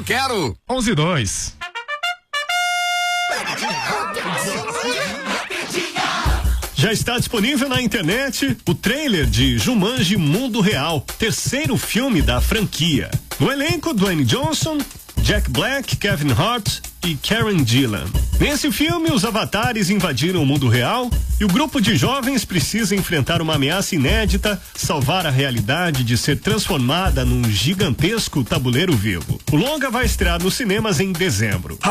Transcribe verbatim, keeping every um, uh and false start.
quero. onze e dois. Já está disponível na internet o trailer de Jumanji Mundo Real, terceiro filme da franquia. No elenco, Dwayne Johnson, Jack Black, Kevin Hart e Karen Gillan. Nesse filme, os avatares invadiram o mundo real e o grupo de jovens precisa enfrentar uma ameaça inédita, salvar a realidade de ser transformada num gigantesco tabuleiro vivo. O longa vai estrear nos cinemas em dezembro.